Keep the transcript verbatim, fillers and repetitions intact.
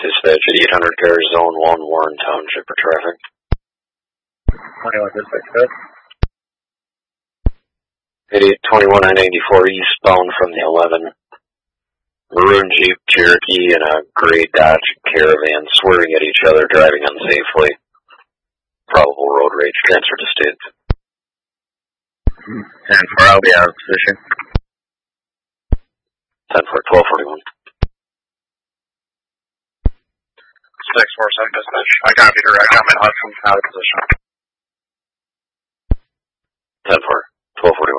Dispatch at eight hundred cars, Zone one, Warren Township for traffic. twenty-one Dispatch, good. eight twenty-one I ninety-four eastbound from the eleven. Maroon Jeep Cherokee and a gray Dodge Caravan swerving at each other, driving unsafely. Probable road rage, transfer to state. ten four, I'll be out of position. ten four, twelve forty-one. six four seven Dispatch. I copy direct. I'm in Hudson, out of position. ten four, twelve forty-one.